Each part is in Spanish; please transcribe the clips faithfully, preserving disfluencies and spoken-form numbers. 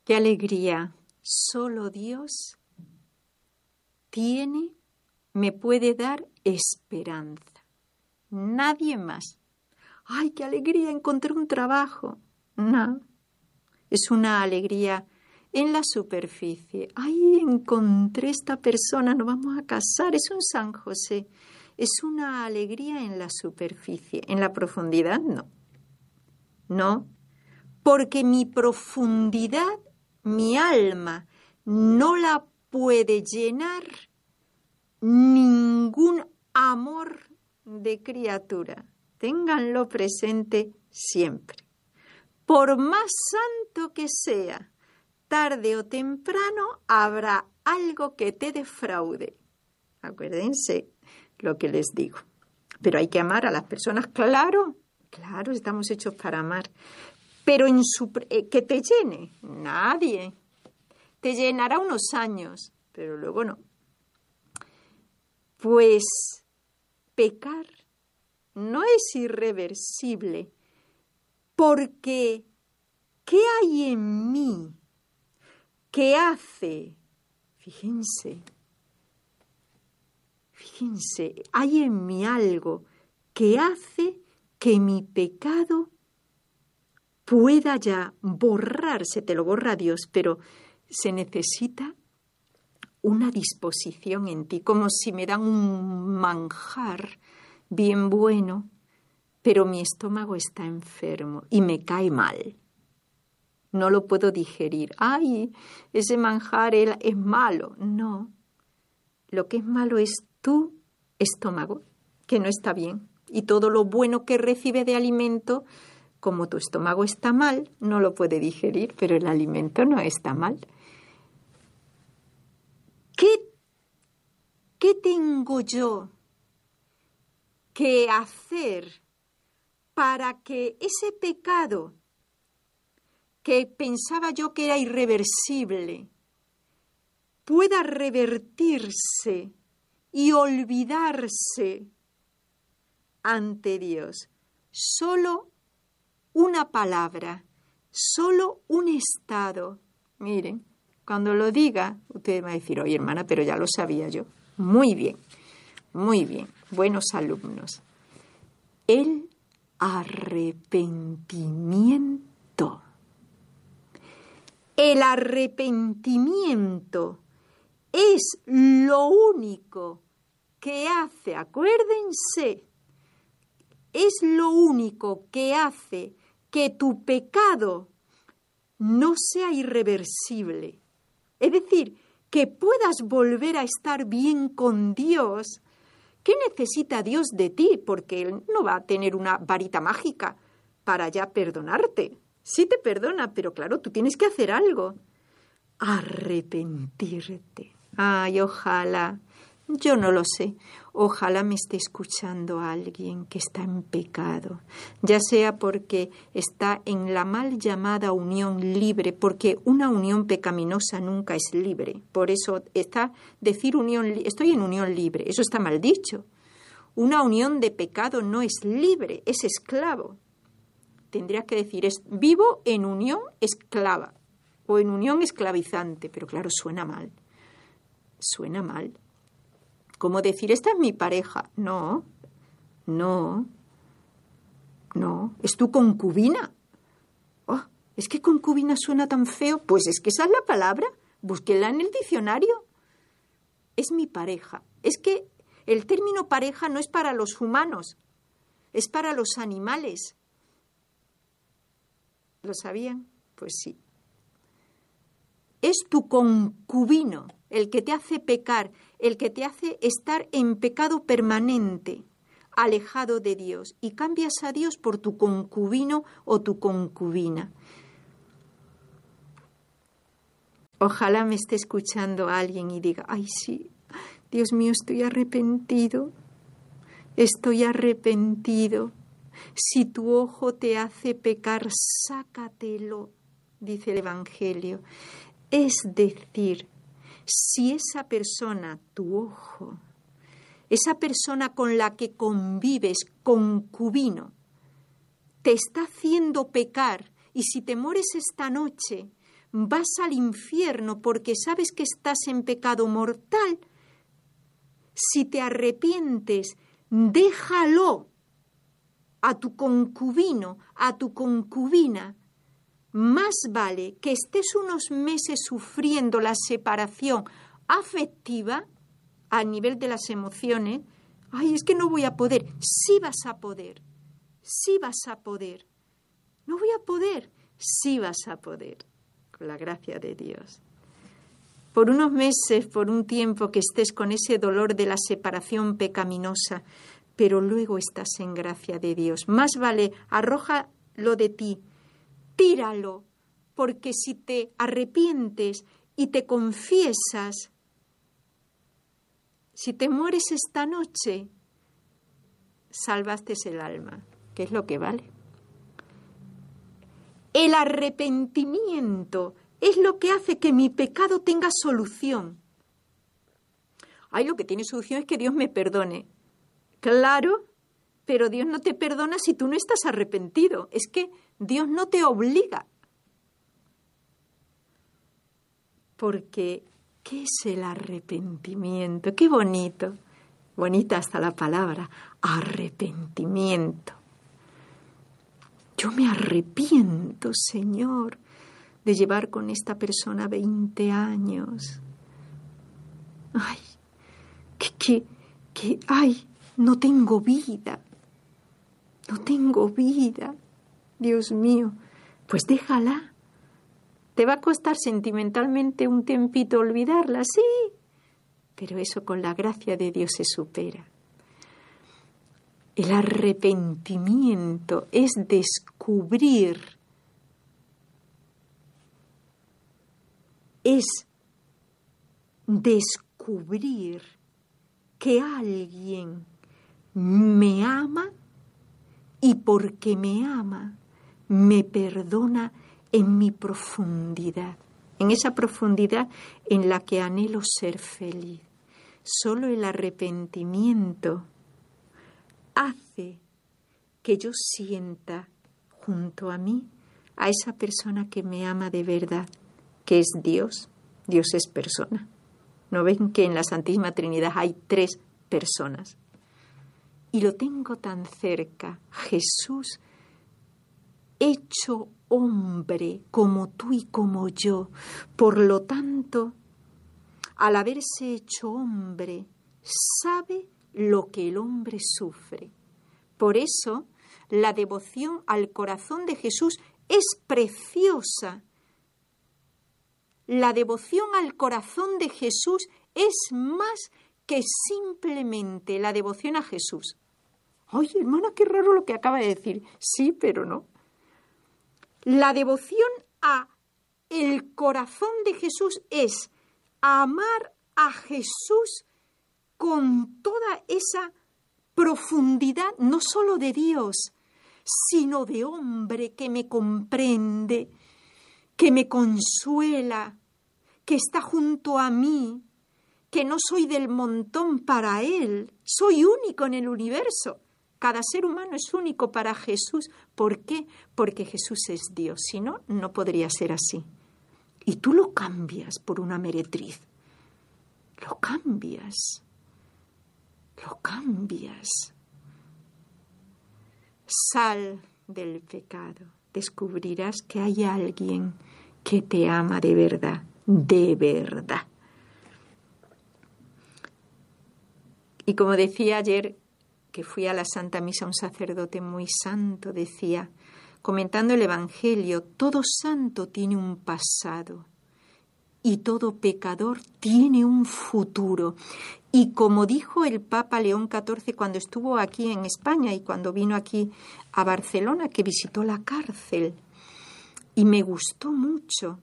Qué alegría. Solo Dios tiene, me puede dar esperanza. Nadie más. ¡Ay, qué alegría! Encontré un trabajo. No. Es una alegría en la superficie. ¡Ay, encontré esta persona! Nos vamos a casar. Es un San José. Es una alegría en la superficie. En la profundidad, no. No. Porque mi profundidad, mi alma, no la puede llenar ningún amor de criatura. Ténganlo presente siempre. Por más santo que sea, tarde o temprano habrá algo que te defraude. Acuérdense lo que les digo. Pero hay que amar a las personas, claro, claro, estamos hechos para amar. Pero en su, eh, que te llene, nadie. Te llenará unos años, pero luego no. Pues pecar no es irreversible, porque ¿qué hay en mí que hace? Fíjense, fíjense, hay en mí algo que hace que mi pecado pueda ya borrarse, te lo borra Dios, pero se necesita una disposición en ti, como si me dan un manjar bien bueno, pero mi estómago está enfermo y me cae mal. No lo puedo digerir. ¡Ay, ese manjar es malo! No, lo que es malo es tu estómago, que no está bien. Y todo lo bueno que recibe de alimento, como tu estómago está mal, no lo puede digerir, pero el alimento no está mal. ¿Qué, qué tengo yo que hacer para que ese pecado que pensaba yo que era irreversible pueda revertirse y olvidarse ante Dios? Solo una palabra, solo un estado. Miren, cuando lo diga, usted va a decir, oye, hermana, pero ya lo sabía yo. Muy bien, muy bien, buenos alumnos. El arrepentimiento. El arrepentimiento es lo único que hace, acuérdense, es lo único que hace que tu pecado no sea irreversible. Es decir, que puedas volver a estar bien con Dios. ¿Qué necesita Dios de ti? Porque Él no va a tener una varita mágica para ya perdonarte. Sí te perdona, pero claro, tú tienes que hacer algo. Arrepentirte. Ay, ojalá. Yo no lo sé. Ojalá me esté escuchando alguien que está en pecado, ya sea porque está en la mal llamada unión libre, porque una unión pecaminosa nunca es libre. Por eso está decir unión, estoy en unión libre, eso está mal dicho. Una unión de pecado no es libre, es esclavo. Tendrías que decir, es vivo en unión esclava o en unión esclavizante, pero claro, suena mal. Suena mal. Como decir, esta es mi pareja. No, no, no, es tu concubina. Oh, es que concubina suena tan feo. Pues es que esa es la palabra. Búsquenla en el diccionario. Es mi pareja. Es que el término pareja no es para los humanos, es para los animales. ¿Lo sabían? Pues sí. Es tu concubino el que te hace pecar, el que te hace estar en pecado permanente, alejado de Dios, y cambias a Dios por tu concubino o tu concubina. Ojalá me esté escuchando alguien y diga, ay sí, Dios mío, estoy arrepentido, estoy arrepentido. Si tu ojo te hace pecar, sácatelo, dice el Evangelio. Es decir, si esa persona, tu ojo, esa persona con la que convives, concubino, te está haciendo pecar, y si te mueres esta noche, vas al infierno porque sabes que estás en pecado mortal. Si te arrepientes, déjalo a tu concubino, a tu concubina. Más vale que estés unos meses sufriendo la separación afectiva a nivel de las emociones. Ay, es que no voy a poder. Sí vas a poder. Sí vas a poder. No voy a poder. Sí vas a poder. Con la gracia de Dios. Por unos meses, por un tiempo que estés con ese dolor de la separación pecaminosa, pero luego estás en gracia de Dios. Más vale, arrójalo de ti, tíralo, porque si te arrepientes y te confiesas, si te mueres esta noche, salvaste el alma, que es lo que vale. El arrepentimiento es lo que hace que mi pecado tenga solución. Ay, lo que tiene solución es que Dios me perdone. Claro, pero Dios no te perdona si tú no estás arrepentido. Es que Dios no te obliga. Porque, ¿qué es el arrepentimiento? Qué bonito. Bonita hasta la palabra, arrepentimiento. Yo me arrepiento, Señor, de llevar con esta persona veinte años. Ay, que, que, que, ay, no tengo vida. No tengo vida. Dios mío, pues déjala. ¿Te va a costar sentimentalmente un tiempito olvidarla? Sí, pero eso con la gracia de Dios se supera. El arrepentimiento es descubrir, es descubrir que alguien me ama y porque me ama, me perdona en mi profundidad, en esa profundidad en la que anhelo ser feliz. Solo el arrepentimiento hace que yo sienta junto a mí a esa persona que me ama de verdad, que es Dios. Dios es persona. ¿No ven que en la Santísima Trinidad hay tres personas? Y lo tengo tan cerca, Jesús hecho hombre como tú y como yo. Por lo tanto, al haberse hecho hombre, sabe lo que el hombre sufre. Por eso, la devoción al corazón de Jesús es preciosa. La devoción al corazón de Jesús es más que simplemente la devoción a Jesús. Ay, hermana, qué raro lo que acaba de decir. Sí, pero no. La devoción a el corazón de Jesús es amar a Jesús con toda esa profundidad, no solo de Dios, sino de hombre que me comprende, que me consuela, que está junto a mí, que no soy del montón para Él, soy único en el universo. Cada ser humano es único para Jesús. ¿Por qué? Porque Jesús es Dios. Si no, no podría ser así. Y tú lo cambias por una meretriz. Lo cambias. Lo cambias. Sal del pecado. Descubrirás que hay alguien que te ama de verdad. De verdad. Y como decía ayer, que fui a la Santa Misa, un sacerdote muy santo decía, comentando el Evangelio, todo santo tiene un pasado y todo pecador tiene un futuro. Y como dijo el Papa León catorce cuando estuvo aquí en España y cuando vino aquí a Barcelona, que visitó la cárcel, y me gustó mucho,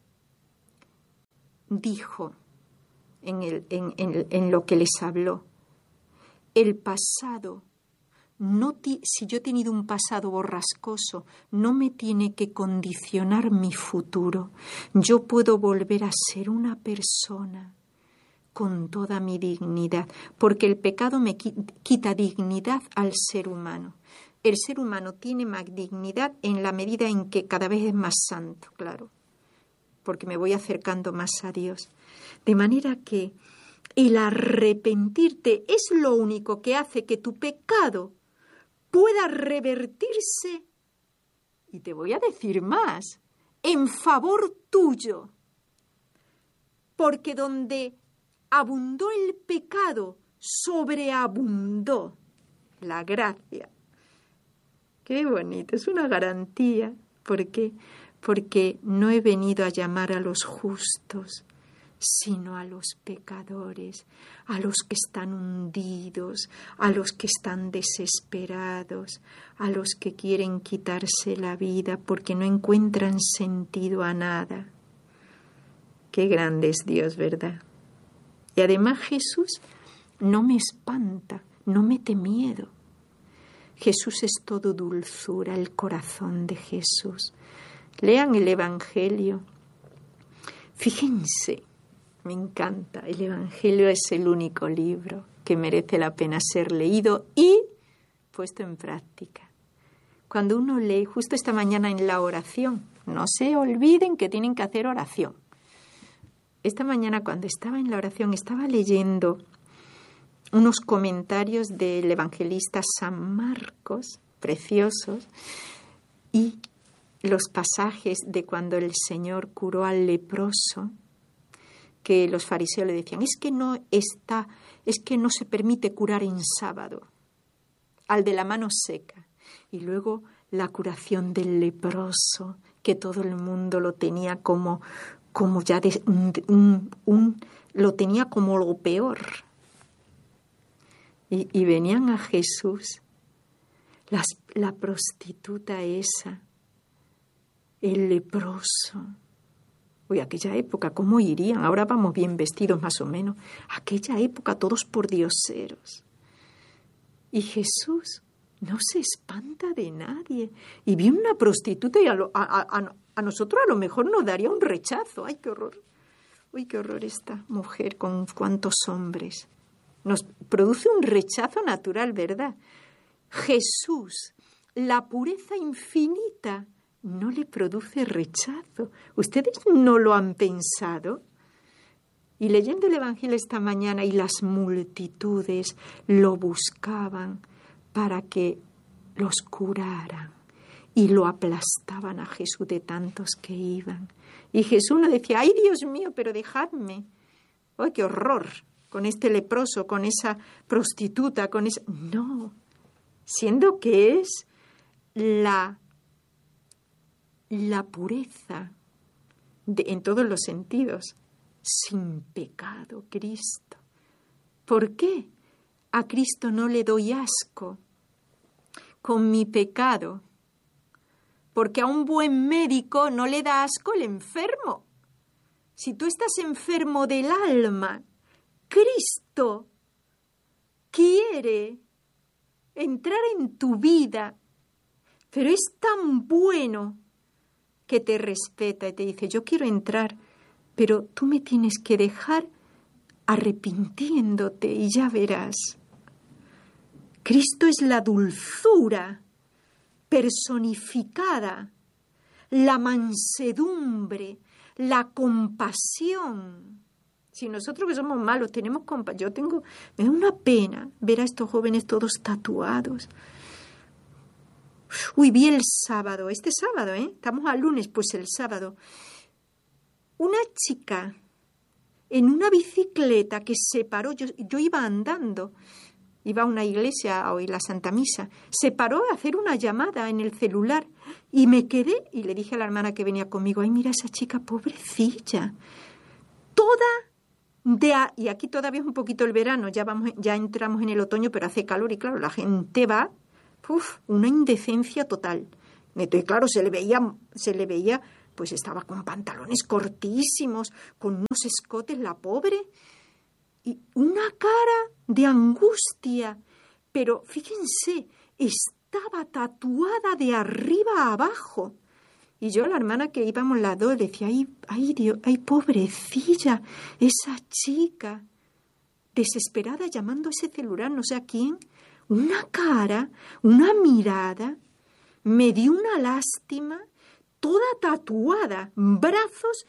dijo en, el, en, en, en lo que les habló, el pasado, no ti, si yo he tenido un pasado borrascoso, no me tiene que condicionar mi futuro. Yo puedo volver a ser una persona con toda mi dignidad, porque el pecado me quita dignidad al ser humano. El ser humano tiene más dignidad en la medida en que cada vez es más santo, claro. porque me voy acercando más a Dios. De manera que el arrepentirte es lo único que hace que tu pecado pueda revertirse, y te voy a decir más, en favor tuyo. Porque donde abundó el pecado, sobreabundó la gracia. Qué bonito, es una garantía. ¿Por qué? Porque no he venido a llamar a los justos, sino a los pecadores, a los que están hundidos, a los que están desesperados, a los que quieren quitarse la vida porque no encuentran sentido a nada. Qué grande es Dios, ¿verdad? Y además Jesús no me espanta, no mete miedo. Jesús es todo dulzura, el corazón de Jesús. Lean el Evangelio. Fíjense, me encanta. El Evangelio es el único libro que merece la pena ser leído y puesto en práctica. Cuando uno lee, justo esta mañana en la oración, no se olviden que tienen que hacer oración. Esta mañana cuando estaba en la oración estaba leyendo unos comentarios del evangelista San Marcos, preciosos, y los pasajes de cuando el Señor curó al leproso, que los fariseos le decían, es que no está, es que no se permite curar en sábado, al de la mano seca. Y luego la curación del leproso, que todo el mundo lo tenía como, como ya de, un, un, un, lo tenía como lo peor. Y, y venían a Jesús, las, la prostituta esa, el leproso. Uy, aquella época, ¿cómo irían? Ahora vamos bien vestidos más o menos. Aquella época todos pordioseros. Y Jesús no se espanta de nadie. Y vi una prostituta y a, lo, a, a, a nosotros a lo mejor nos daría un rechazo. ¡Ay, qué horror! ¡Uy, qué horror esta mujer con cuántos hombres! Nos produce un rechazo natural, ¿verdad? Jesús, la pureza infinita, no le produce rechazo. ¿Ustedes no lo han pensado? Y leyendo el Evangelio esta mañana, y las multitudes lo buscaban para que los curaran, y lo aplastaban a Jesús de tantos que iban. Y Jesús no decía, ¡ay, Dios mío, pero dejadme! ¡Ay, qué horror! Con este leproso, con esa prostituta, con esa... No, siendo que es la, la pureza de, en todos los sentidos, sin pecado, Cristo. ¿Por qué? A Cristo no le doy asco con mi pecado, porque a un buen médico no le da asco el enfermo. Si tú estás enfermo del alma, Cristo quiere entrar en tu vida, pero es tan bueno que te respeta y te dice, yo quiero entrar, pero tú me tienes que dejar arrepintiéndote y ya verás. Cristo es la dulzura personificada, la mansedumbre, la compasión. Si nosotros que somos malos tenemos compasión, yo tengo, me da una pena ver a estos jóvenes todos tatuados. Uy, vi el sábado, este sábado, ¿eh? Estamos al lunes, pues el sábado. Una chica en una bicicleta que se paró, yo, yo iba andando, iba a una iglesia a oír la Santa Misa, se paró a hacer una llamada en el celular y me quedé y le dije a la hermana que venía conmigo, ay, mira esa chica, pobrecilla, toda de a, y aquí todavía es un poquito el verano, ya vamos, ya entramos en el otoño, pero hace calor y claro, la gente va, uf, una indecencia total. Entonces, claro, se le veía, se le veía, pues estaba con pantalones cortísimos, con unos escotes, la pobre, y una cara de angustia, pero fíjense, estaba tatuada de arriba a abajo. Y yo, la hermana que íbamos las dos, decía, ay, ay, Dios, ay, pobrecilla, esa chica, desesperada llamando a ese celular, no sé a quién, una cara, una mirada, me dio una lástima, toda tatuada, brazos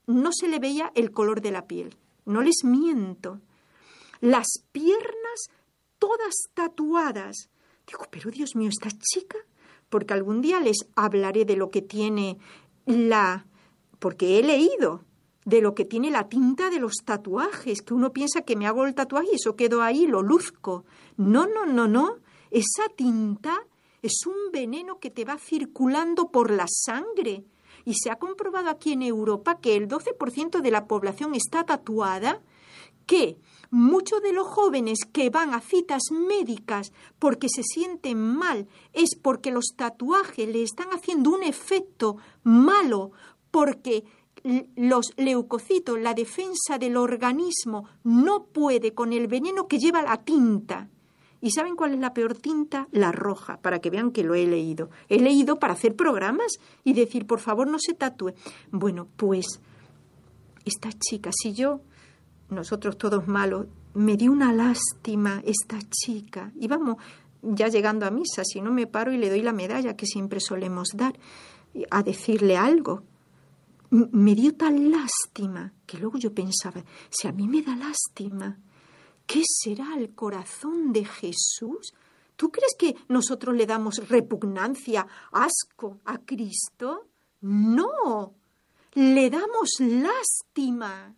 no se le veía el color de la piel. No les miento. Las piernas todas tatuadas. Digo, pero Dios mío, esta chica, porque algún día les hablaré de lo que tiene la... Porque he leído de lo que tiene la tinta de los tatuajes, que uno piensa que me hago el tatuaje y eso quedó ahí, lo luzco. No, no, no, no. Esa tinta es un veneno que te va circulando por la sangre. Y se ha comprobado aquí en Europa que el doce por ciento de la población está tatuada, que muchos de los jóvenes que van a citas médicas porque se sienten mal es porque los tatuajes le están haciendo un efecto malo, porque los leucocitos, la defensa del organismo, no puede con el veneno que lleva la tinta. ¿Y saben cuál es la peor tinta? La roja, para que vean que lo he leído. He leído para hacer programas y decir, por favor, no se tatúe. Bueno, pues, esta chica, si yo, nosotros todos malos, me dio una lástima esta chica. Y vamos, ya llegando a misa, si no me paro y le doy la medalla que siempre solemos dar, a decirle algo. Me dio tal lástima que luego yo pensaba, si a mí me da lástima, ¿qué será el corazón de Jesús? ¿Tú crees que nosotros le damos repugnancia, asco a Cristo? No, le damos lástima.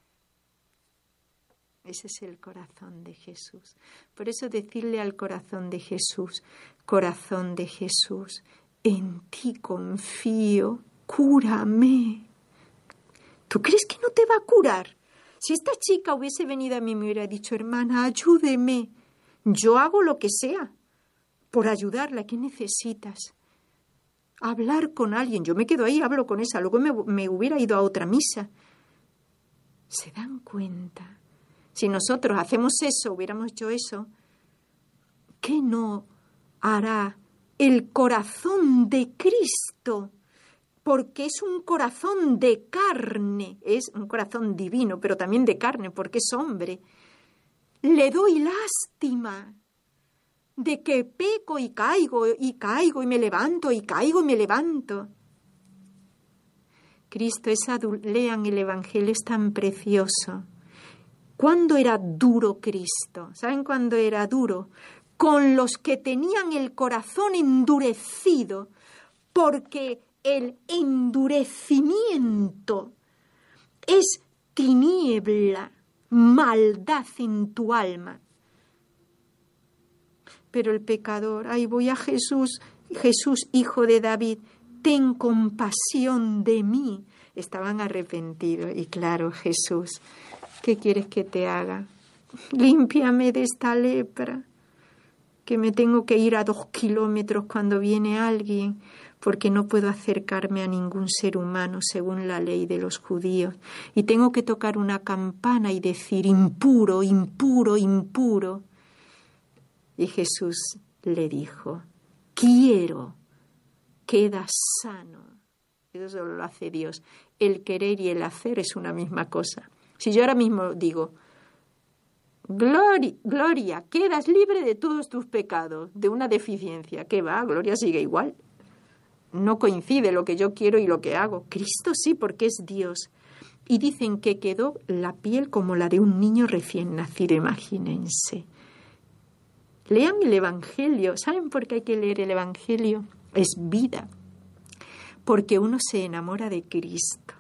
Ese es el corazón de Jesús. Por eso decirle al corazón de Jesús, corazón de Jesús, en ti confío, cúrame. ¿Tú crees que no te va a curar? Si esta chica hubiese venido a mí y me hubiera dicho, hermana, ayúdeme, yo hago lo que sea por ayudarla. ¿Qué necesitas? Hablar con alguien. Yo me quedo ahí, hablo con esa. Luego me, me hubiera ido a otra misa. ¿Se dan cuenta? Si nosotros hacemos eso, hubiéramos hecho eso, ¿qué no hará el corazón de Cristo? Porque es un corazón de carne, es un corazón divino, pero también de carne, porque es hombre. Le doy lástima de que peco y caigo, y caigo, y me levanto, y caigo, y me levanto. Cristo, esa, lean el Evangelio, es tan precioso. ¿Cuándo era duro Cristo? ¿Saben cuándo era duro? Con los que tenían el corazón endurecido, porque el endurecimiento es tiniebla, maldad en tu alma. Pero el pecador, ay, voy a Jesús, Jesús, hijo de David, ten compasión de mí. Estaban arrepentidos. Y claro, Jesús, ¿qué quieres que te haga? Límpiame de esta lepra, que me tengo que ir a dos kilómetros cuando viene alguien, porque no puedo acercarme a ningún ser humano según la ley de los judíos. Y tengo que tocar una campana y decir, impuro, impuro, impuro. Y Jesús le dijo, quiero, queda sano. Eso solo lo hace Dios. El querer y el hacer es una misma cosa. Si yo ahora mismo digo, Gloria, Gloria, quedas libre de todos tus pecados, de una deficiencia, ¿qué va? Gloria sigue igual. No coincide lo que yo quiero y lo que hago. Cristo sí, porque es Dios. Y dicen que quedó la piel como la de un niño recién nacido, imagínense. Lean el Evangelio. ¿Saben por qué hay que leer el Evangelio? Es vida. Porque uno se enamora de Cristo.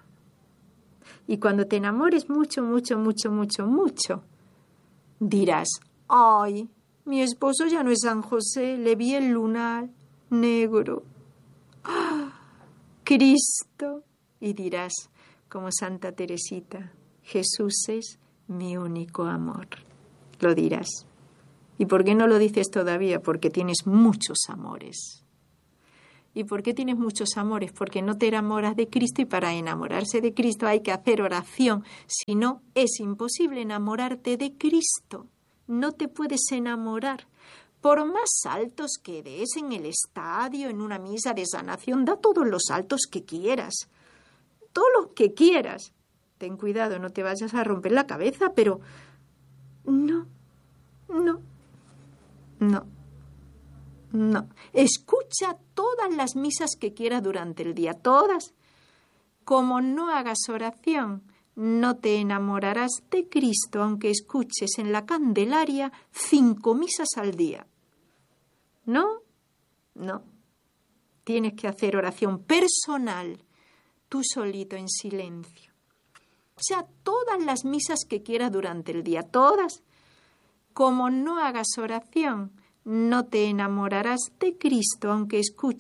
Y cuando te enamores mucho, mucho, mucho, mucho, mucho, dirás, ay, mi esposo ya no es San José, le vi el lunar negro. ¡Ah! Cristo. Y dirás, como Santa Teresita, Jesús es mi único amor. Lo dirás. ¿Y por qué no lo dices todavía? Porque tienes muchos amores. ¿Y por qué tienes muchos amores? Porque no te enamoras de Cristo, y para enamorarse de Cristo hay que hacer oración. Si no, es imposible enamorarte de Cristo. No te puedes enamorar. Por más saltos que des en el estadio, en una misa de sanación, da todos los saltos que quieras. Todos los que quieras. Ten cuidado, no te vayas a romper la cabeza, pero no, no, no. No, escucha todas las misas que quieras durante el día, todas, Como no hagas oración, no te enamorarás de Cristo aunque escuches en la Candelaria cinco misas al día. ¿No? No. Tienes que hacer oración personal, tú solito en silencio. O sea, todas las misas que quieras durante el día, todas. Como no hagas oración, no te enamorarás de Cristo aunque escuches